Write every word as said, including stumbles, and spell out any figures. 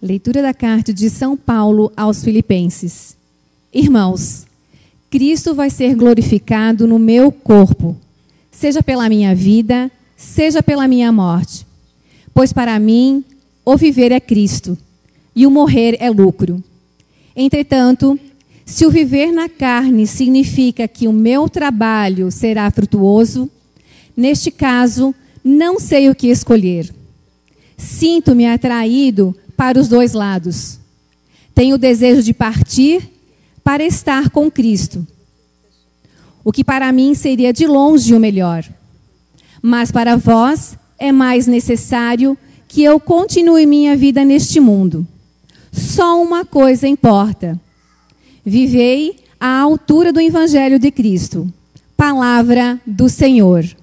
Leitura da carta de São Paulo aos Filipenses. Irmãos, Cristo vai ser glorificado no meu corpo, seja pela minha vida, seja pela minha morte. Pois para mim, o viver é Cristo, e o morrer é lucro. Entretanto, se o viver na carne significa que o meu trabalho será frutuoso, neste caso, não sei o que escolher. Sinto-me atraído para os dois lados. Tenho o desejo de partir para estar com Cristo, o que para mim seria de longe o melhor. Mas para vós é mais necessário que eu continue minha vida neste mundo. Só uma coisa importa: vivei à altura do Evangelho de Cristo. Palavra do Senhor.